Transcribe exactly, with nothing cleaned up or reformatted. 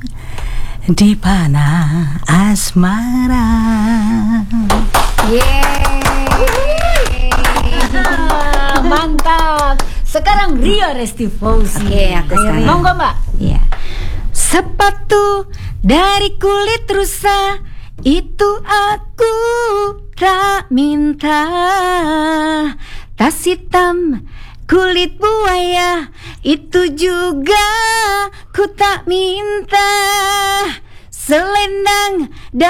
di panah asmara. Yeay. Mantap. Sekarang Ria Resti Fauzi. Oke, aku sekarang. Monggo Mbak. Iya. Sepatu dari kulit rusa itu aku tak minta. Tas hitam kulit buaya itu juga ku tak minta. Selendang dari